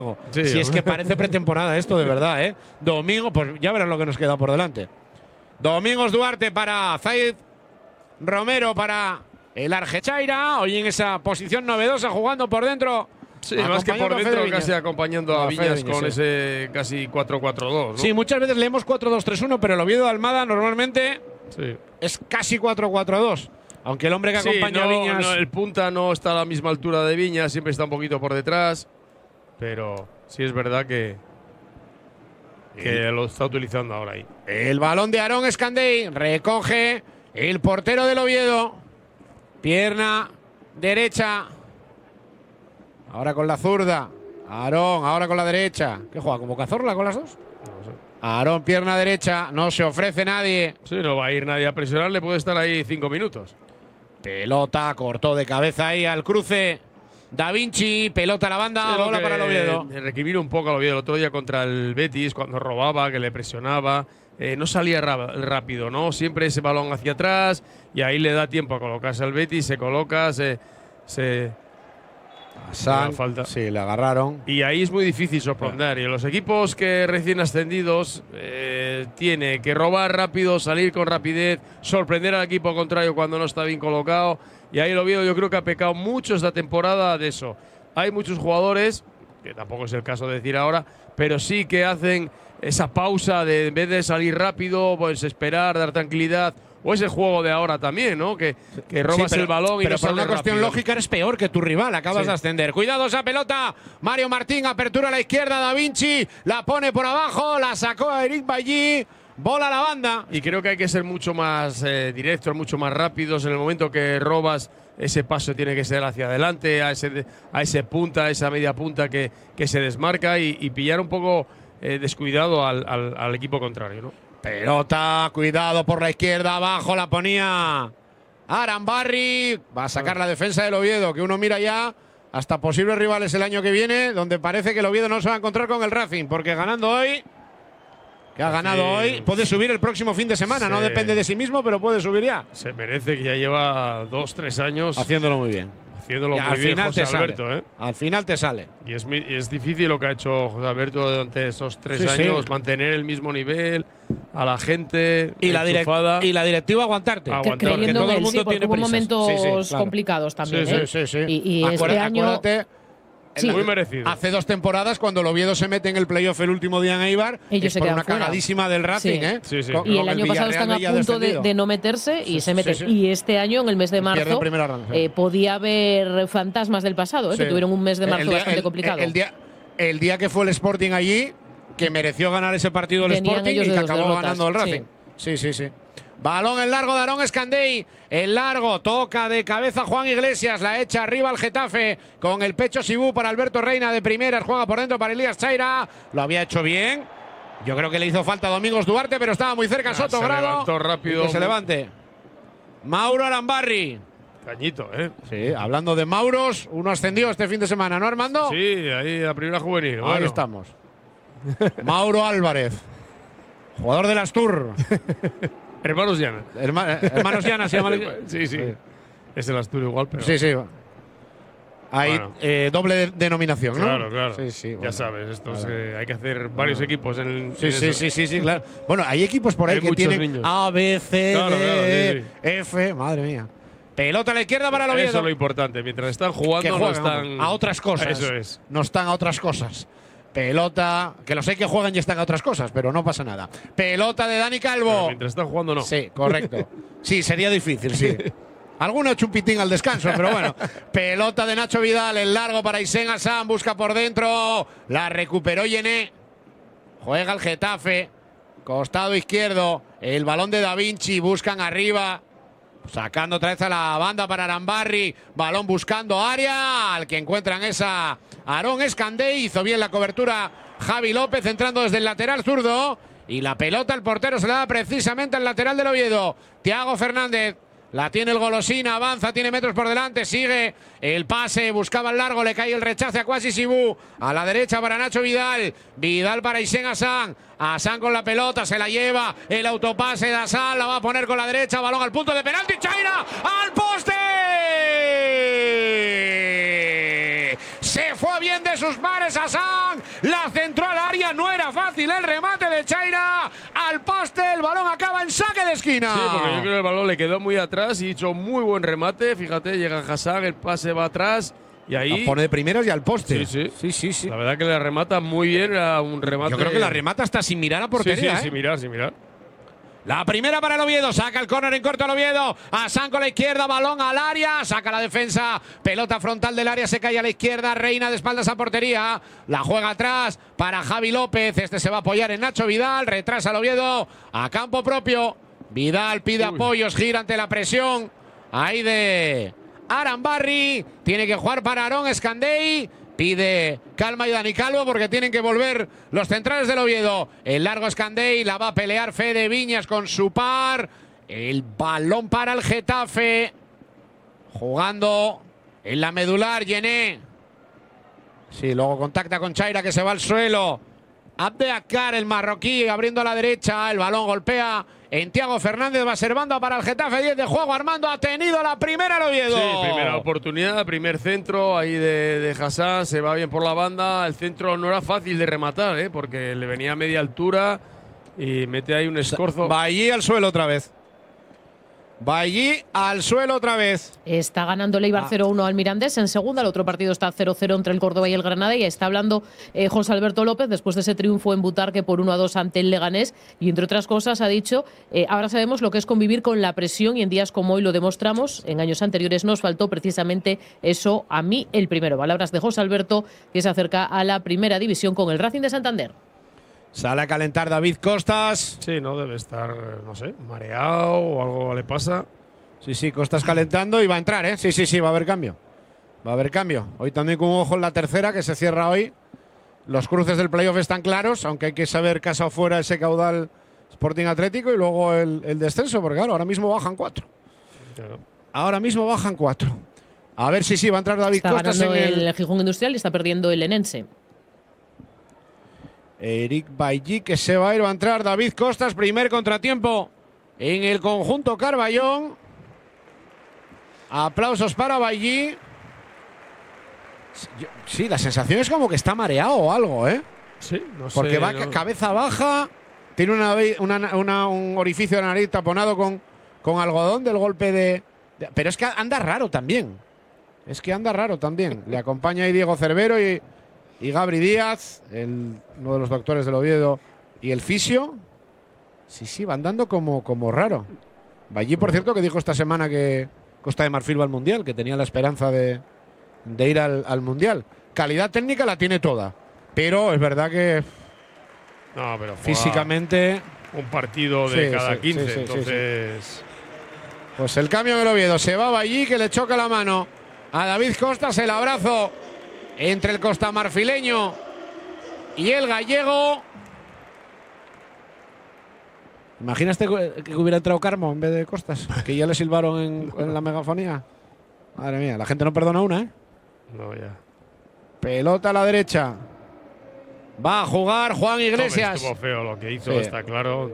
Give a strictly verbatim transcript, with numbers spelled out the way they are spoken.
Sí, si es que parece pretemporada esto, de verdad, ¿eh? Domingo, pues ya verás lo que nos queda por delante. Domingos Duarte para Zaid Romero para el Argechaira. Hoy en esa posición novedosa, jugando por dentro. Sí, más que por dentro, casi acompañando a, a Viñas, Viñas con sí. ese casi cuatro cuatro dos, ¿no? Sí, muchas veces leemos cuatro dos tres uno, pero el Oviedo de Almada normalmente sí. es casi cuatro cuatro dos. Aunque el hombre que sí, acompaña no, a Viñas… No, el punta no está a la misma altura de Viñas, siempre está un poquito por detrás. Pero sí es verdad que, que sí. lo está utilizando ahora ahí. El balón de Aarón Escandey, recoge el portero del Oviedo. Pierna derecha. Ahora con la zurda. Aarón, ahora con la derecha. ¿Qué juega? ¿Como Cazorla con las dos? No sé. Aarón, pierna derecha. No se ofrece nadie. Sí, no va a ir nadie a presionarle. Puede estar ahí cinco minutos. Pelota, cortó de cabeza ahí al cruce. Da Vinci, pelota a la banda, sí, bola para el Oviedo. Me requirió un poco al Oviedo el otro día contra el Betis, cuando robaba, que le presionaba. Eh, no salía rápido, ¿no? Siempre ese balón hacia atrás y ahí le da tiempo a colocarse al Betis, se coloca, se… se San, falta. Sí, le agarraron. Y ahí es muy difícil sorprender. Claro. Y los equipos que recién ascendidos eh, tiene que robar rápido, salir con rapidez, sorprender al equipo contrario cuando no está bien colocado. Y ahí el Oviedo yo creo que ha pecado mucho esta temporada de eso. Hay muchos jugadores, que tampoco es el caso de decir ahora, pero sí que hacen esa pausa de en vez de salir rápido, pues esperar, dar tranquilidad. O ese juego de ahora también, ¿no? Que, que robas sí, pero, el balón y pero no por una rápido. Cuestión lógica eres peor que tu rival, acabas sí. de ascender. Cuidado esa pelota, Mario Martín, apertura a la izquierda, Da Vinci, la pone por abajo, la sacó a Eric Bailly, bola a la banda. Y creo que hay que ser mucho más eh, directos, mucho más rápidos. En el momento que robas, ese paso tiene que ser hacia adelante, a ese, a ese punta, a esa media punta que, que se desmarca y, y pillar un poco eh, descuidado al, al, al equipo contrario, ¿no? Pelota, cuidado por la izquierda, abajo la ponía Arambarri. Va a sacar la defensa del Oviedo, que uno mira ya hasta posibles rivales el año que viene, donde parece que el Oviedo no se va a encontrar con el Racing, porque ganando hoy, que ha ganado sí. hoy, puede subir el próximo fin de semana. Sí. No depende de sí mismo, pero puede subir ya. Se merece, que ya lleva dos, tres años haciéndolo muy bien. Haciéndolo muy bien José Alberto, ¿eh? Al final te sale. Y es, y es difícil lo que ha hecho José Alberto durante esos tres sí, años, sí. mantener el mismo nivel a la gente y la, direct y la directiva aguantarte. aguantarte. Creyendo todo el mundo sí, tiene hubo momentos sí, sí, claro. complicados también. Sí, ¿eh? sí, sí, sí. Y, y Acuérdate, este año… Acuérdate, Sí. Muy merecido. Hace dos temporadas, cuando el Oviedo se mete en el playoff el último día en Eibar, ellos es se por quedan una fuera. cagadísima del Racing, sí. ¿eh? Sí, sí. Con, y con el año el pasado están a punto de, de no meterse y sí, se meten. Sí, sí. Y este año, en el mes de marzo, ronda, sí. eh, podía haber fantasmas del pasado, ¿eh? Sí. Que tuvieron un mes de marzo el día, bastante el, complicado. El día, el día que fue el Sporting allí, que mereció ganar ese partido el Venían Sporting y que acabó derrotas. ganando el Racing. Sí, sí, sí. sí. Balón en largo de Aarón Escandey. El largo toca de cabeza Juan Iglesias. La echa arriba al Getafe. Con el pecho Sibú para Alberto Reina de primeras. Juega por dentro para Elías Chaira. Lo había hecho bien. Yo creo que le hizo falta a Domingos Duarte, pero estaba muy cerca ah, Soto se Grado. Levantó rápido. Que se levante. Mauro Arambarri. Cañito, ¿eh? Sí, hablando de Mauros, uno ascendió este fin de semana, ¿no, Armando? Sí, ahí a primera juvenil. Ahí bueno. estamos. Mauro Álvarez. Jugador del Astur. Hermanos Llana. Herma Hermanos Llana se llama. El… Sí, sí. Es el Astur igual, pero… Sí, sí. Hay bueno. eh, doble de denominación, ¿no? Claro, claro. Sí, sí, bueno. Ya sabes, esto es, eh, hay que hacer varios bueno. equipos en el… Sí, en sí, sí, sí, sí, claro. Bueno, hay equipos por ahí hay que tienen niños. A, B, C, claro, D, claro, sí, sí. F. Madre mía. Pelota a la izquierda para el Oviedo. Eso es lo importante. Mientras están jugando, que juegan, no están… a otras cosas. Eso es. No están a otras cosas. Pelota, que los hay que juegan y están a otras cosas, pero no pasa nada. Pelota de Dani Calvo. Pero mientras están jugando, no. Sí, correcto. Sí, sería difícil, sí. Alguno chupitín al descanso, pero bueno. Pelota de Nacho Vidal, el largo para Isen Hassan, busca por dentro. La recuperó Yené. Juega el Getafe. Costado izquierdo. El balón de Da Vinci, buscan arriba. Sacando otra vez a la banda para Arambarri. Balón buscando área. Al que encuentran esa Aarón Escandey. Hizo bien la cobertura Javi López, entrando desde el lateral zurdo. Y la pelota el portero se la da precisamente al lateral del Oviedo. Thiago Fernández. La tiene el Golosina, avanza, tiene metros por delante, sigue el pase, buscaba el largo, le cae el rechace a Kwasi Sibú. A la derecha para Nacho Vidal, Vidal para Isen Hassan. Hassan con la pelota, se la lleva, el autopase de Hassan, la va a poner con la derecha, balón al punto de penalti, Chaira, al poste. Se fue bien de sus pares Hassan. La centró al área. No era fácil el remate de Chaira. Al poste, el balón acaba en saque de esquina. Sí, porque yo creo que el balón le quedó muy atrás y hizo muy buen remate. Fíjate, llega Hassan, el pase va atrás. Y ahí la pone de primeras y al poste. Sí, sí. sí, sí, sí. La verdad que le remata muy bien. Era un remate. Yo creo que la remata hasta sin mirar a portería. Sí, sí, ¿eh? sin mirar, sin mirar. La primera para el Oviedo. Saca el córner en corto el Oviedo. Hassan con la izquierda. Balón al área. Saca la defensa. Pelota frontal del área. Se cae a la izquierda. Reina de espaldas a portería. La juega atrás para Javi López. Este se va a apoyar en Nacho Vidal. Retrasa el Oviedo a campo propio. Vidal pide Uy. apoyos. Gira ante la presión. Ahí de Arambarri. Tiene que jugar para Aarón Escandey. Pide calma y Dani Calvo porque tienen que volver los centrales del Oviedo. El largo Escandey, la va a pelear Fede Viñas con su par. El balón para el Getafe. Jugando en la medular, Yené. Sí, luego contacta con Chaira que se va al suelo. Abdeakar, el marroquí, abriendo a la derecha. El balón golpea en Thiago Fernández. Va a ser banda para el Getafe. diez de juego. Armando ha tenido la primera el Oviedo. Sí, primera oportunidad, primer centro ahí de, de Hassan. Se va bien por la banda. El centro no era fácil de rematar, ¿eh? Porque le venía a media altura y mete ahí un escorzo. Va allí al suelo otra vez. Va allí al suelo otra vez. Está ganando el Eibar ah. cero uno al Mirandés. En segunda, el otro partido está cero cero entre el Córdoba y el Granada. Y está hablando eh, José Alberto López después de ese triunfo en Butarque por uno a dos ante el Leganés. Y entre otras cosas ha dicho, eh, ahora sabemos lo que es convivir con la presión y en días como hoy lo demostramos. En años anteriores nos faltó precisamente eso a mí el primero. Palabras de José Alberto, que se acerca a la primera división con el Racing de Santander. Sale a calentar David Costas. Sí, no debe estar, no sé, mareado o algo le pasa. Sí, sí, Costas calentando y va a entrar, ¿eh? Sí, sí, sí, va a haber cambio. Va a haber cambio. Hoy también con un ojo en la tercera que se cierra hoy. Los cruces del playoff están claros, aunque hay que saber casa o fuera ese caudal Sporting Atlético y luego el, el descenso, porque claro, ahora mismo bajan cuatro. Claro. Ahora mismo bajan cuatro. A ver si sí, sí, va a entrar David está Costas ganando en el… el Gijón Industrial y está perdiendo el Enense. Eric Bailly que se va a ir, va a entrar David Costas, primer contratiempo en el conjunto Carballón. Aplausos para Bailly. Sí, la sensación es como que está mareado o algo, ¿eh? Sí, no sé. Porque va no. cabeza baja, tiene una, una, una, un orificio de nariz taponado con, con algodón del golpe de, de… Pero es que anda raro también. Es que anda raro también. Le acompaña ahí Diego Cervero y… Y Gabri Díaz, el, uno de los doctores del Oviedo, y el fisio. Sí, sí, va andando como, como raro. Bailly, por cierto, que dijo esta semana que Costa de Marfil va al Mundial, que tenía la esperanza de, de ir al, al Mundial. Calidad técnica la tiene toda, pero es verdad que no, pero físicamente… Un partido de sí, cada sí, quince, sí, sí, entonces… Sí, sí. Pues el cambio en el Oviedo. Se va Bailly, que le choca la mano a David Costas, el abrazo entre el costamarfileño y el gallego. Imaginaste que hubiera entrado Carmo en vez de Costas, que ya le silbaron en, en la megafonía. Madre mía, la gente no perdona una, ¿eh? No, ya. Pelota a la derecha. Va a jugar Juan Iglesias. Estuvo feo lo que hizo, sí. Está claro.